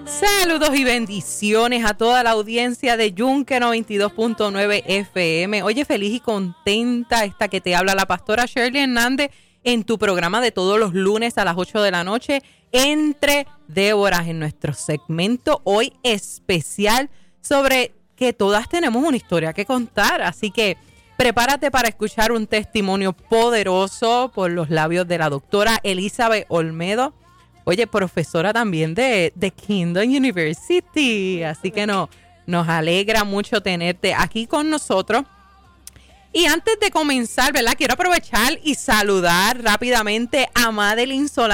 Saludos y bendiciones a toda la audiencia de Yunque 92.9 FM. Oye, feliz y contenta esta que te habla la pastora Shirley Hernández en tu programa de todos los lunes a las 8 de la noche, Entre Déboras, en nuestro segmento hoy especial sobre que todas tenemos una historia que contar. Así que prepárate para escuchar un testimonio poderoso por los labios de la doctora Elizabeth Olmedo. Oye, profesora también de Kingdom University. Así que nos alegra mucho tenerte aquí con nosotros. Y antes de comenzar, ¿verdad? Quiero aprovechar y saludar rápidamente a Madeline Solano.